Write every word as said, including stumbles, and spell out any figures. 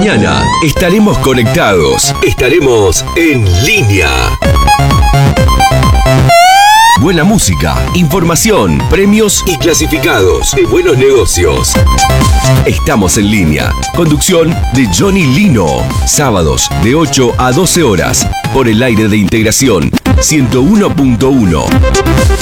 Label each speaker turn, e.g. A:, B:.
A: mañana estaremos conectados. Estaremos en línea. Buena música, información, premios y clasificados de buenos negocios. Estamos en línea. Conducción de Johnny Lino. Sábados de ocho a doce horas por el aire de Integración ciento uno punto uno.